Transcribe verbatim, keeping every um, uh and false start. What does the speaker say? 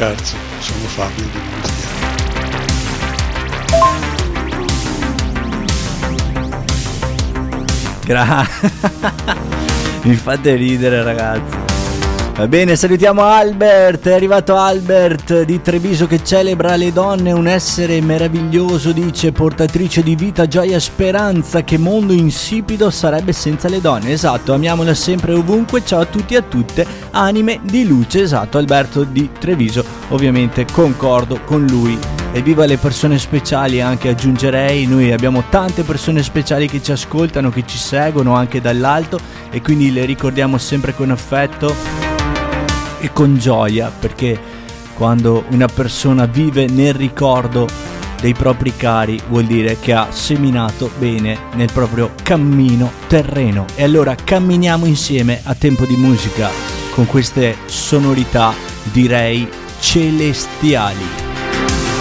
scherzo, sono Fabio di Monestiano. Gra- Mi fate ridere, ragazzi. Va bene, salutiamo Albert, è arrivato Albert di Treviso che celebra le donne, un essere meraviglioso, dice, portatrice di vita, gioia, speranza, che mondo insipido sarebbe senza le donne. Esatto, amiamola sempre ovunque, ciao a tutti e a tutte, anime di luce. Esatto, Alberto di Treviso, ovviamente concordo con lui. E viva le persone speciali, anche aggiungerei, noi abbiamo tante persone speciali che ci ascoltano, che ci seguono anche dall'alto e quindi le ricordiamo sempre con affetto e con gioia, perché quando una persona vive nel ricordo dei propri cari vuol dire che ha seminato bene nel proprio cammino terreno. E allora camminiamo insieme a tempo di musica con queste sonorità, direi celestiali.